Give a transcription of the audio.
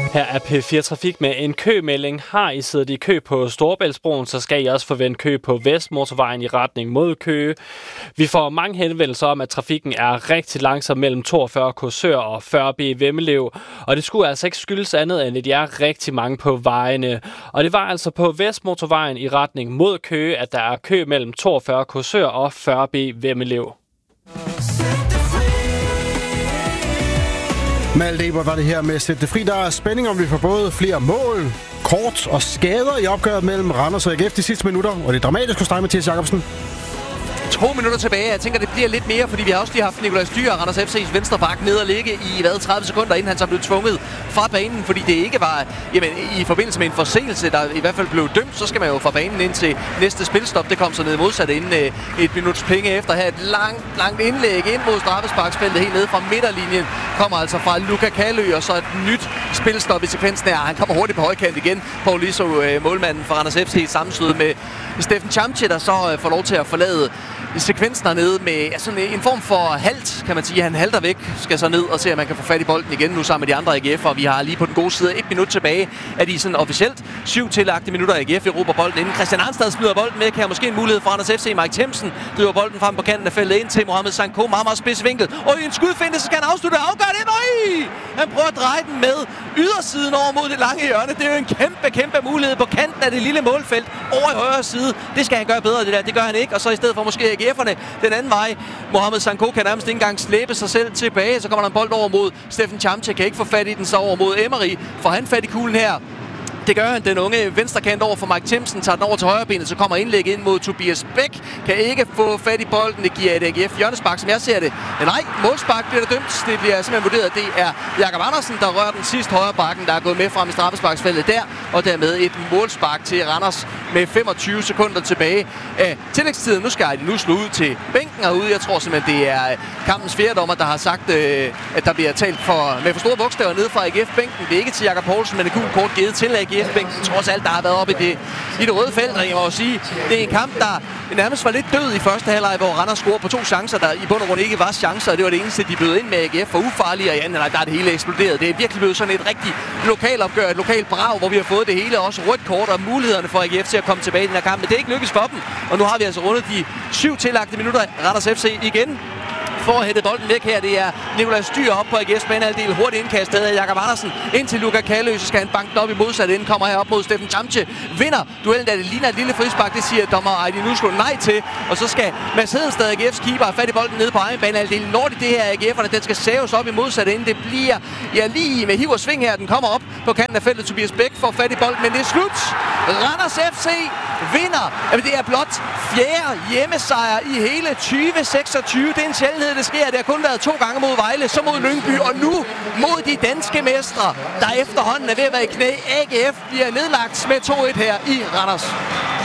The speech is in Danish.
Her er P4 Trafik med en kømelding. Har I siddet i kø på Storebæltsbroen, så skal I også forvente kø på Vestmotorvejen i retning mod Køge. Vi får mange henvendelser om, at trafikken er rigtig langsom mellem 42 Korsør og 40B Vemmelev. Og det skulle altså ikke skyldes andet, end at de er rigtig mange på vejene. Og det var altså på Vestmotorvejen i retning mod Køge, at der er kø mellem 42 Korsør og 40B Vemmelev. Malte Ebert var det her med Sæt det fri. Der er spænding, om vi får både flere mål, kort og skader i opgøret mellem Randers og AGF de sidste minutter. Og det er dramatisk hos dig, Mathias Jacobsen. 2 minutter tilbage. Jeg tænker, det bliver lidt mere, fordi vi har også lige haft Nikolaj Styer, Randers FC's venstreback, ned og ligge i 30 sekunder, inden han så blev tvunget fra banen, fordi det ikke var i forbindelse med en forseelse, der i hvert fald blev dømt, så skal man jo fra banen ind til næste spilstop. Det kom så ned modsat inden et minuts penge efter. Her et langt indlæg ind mod straffesparksfeltet helt nede fra midterlinjen. Kommer altså fra Luka Kalø, og så et nyt spilstop i sekvensen her. Han kommer hurtigt på højkant igen. Paul Lisso, målmanden for Randers FC, sammenstød med Steffen Chamche, der så får lov til at forlade sekvensen hernede med sådan en form for halt, kan man sige. Han halter væk, skal så ned og se, at man kan få fat i bolden igen nu sammen med de andre AGF'er. Vi har lige på den gode side 1 minut tilbage af de sådan officielt 7 tillagte minutter. AGF erobrer bolden inden. Christian Arnstad smider bolden med. Kan måske en mulighed for Randers FC. Mike Themsen driver bolden frem på kanten af feltet ind til Mohamed Sanko. Meget spids vinkel. Og i en skudfinte, så skal han afslutte og afgøre det. Han prøver at dreje den med ydersiden over mod det lange hjørne. Det er jo en kæmpe mulighed på kanten af det lille målfelt over i højre side. Det skal han gøre bedre, det der. Det gør han ikke. Og så i stedet for måske AGF'erne den anden vej. Mohamed Sanko kan nærmest ikke engang slæbe sig selv tilbage. Så kommer der en bold over mod Steffen Chamche. Kan ikke få fat i den, så over mod Emery. Får han fat i kuglen her? Det gør han. Den unge venstrekant over for Mike Themsen tager den over til højrebenet, så kommer indlægget ind mod Tobias Bæk. Kan ikke få fat i bolden. Det giver et AGF hjørnespark, som jeg ser det. Men nej, målspark bliver der dømt. Det bliver simpelthen vurderet, at det er Jakob Andersen, der rører den sidste højre bakken, der er gået med frem i straffesparksfeltet der. Og dermed et målspark til Randers med 25 sekunder tilbage af tillægstiden. Nu skal de nu slå ud til bænken herude. Jeg tror simpelthen, det er kampens fjerdommer, der har sagt, at der bliver talt med for store bogstaver nede fra AGF-bænken. Det er ikke til Jakob Poulsen, men et gult kort givet til AGF-bænken. Trods alt, der har været oppe i det røde felt, og jeg må sige, det er en kamp, der nærmest var lidt død i første halvleg, hvor Randers scorede på 2 chancer, der i bund og grund ikke var chancer, og det var det eneste, de bød ind med AGF for ufarlige, og i anden halvleg, der er det hele eksploderet. Det er virkelig blevet sådan et rigtig lokalopgør, et lokalt brag, hvor vi har fået det hele, også rødt kort og mulighederne for AGF til at komme tilbage i den her kamp, men det er ikke lykkes for dem, og nu har vi altså rundet de 7 tillagte minutter. Randers FC igen for at hætte bolden væk her. Det er Nikolaj Styer op på AGF's banehalvdel. Hurtigt indkastet af Jakob Andersen ind til Luka Kalø. Så skal han banke den op i modsat ende. Kommer her op mod Steffen Chamche. Vinder duellen, da det ligner et lille frispark. Det siger dommer Ejdi Nusko nej til. Og så skal Mads Hedenstad, AGF's keeper, have fat i bolden nede på egen banehalvdel. Når det her AGF'erne, den skal saves op i modsat ende. Det bliver lige med hiv og sving her. Den kommer op på kanten af feltet. Tobias Bæk får fat i bolden, men det er slut. Randers FC vinder. Jamen, det er blot 4. hjemmesejr i hele 2026. Det er en sjældenhed, det sker. Det har kun været 2 gange mod Vejle, så mod Lyngby, og nu mod de danske mestre, der efterhånden er ved at være i knæ. AGF bliver nedlagt med 2-1 her i Randers.